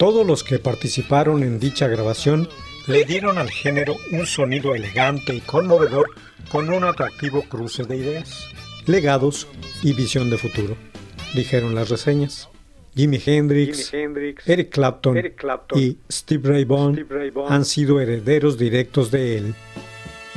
Todos los que participaron en dicha grabación le dieron al género un sonido elegante y conmovedor con un atractivo cruce de ideas, legados y visión de futuro, dijeron las reseñas. Jimi Hendrix, Eric Clapton y Stevie Ray Vaughan han sido herederos directos de él.